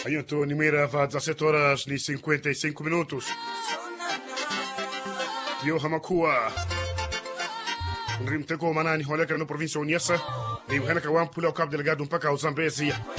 Ayun to, Nimira va 17 horas ni 55 minutos. Tio Hamakua. Rimteko manani holeka no província Uniasa. Ni uhana kawan pula o cabo delegado mpaka o Zambezi.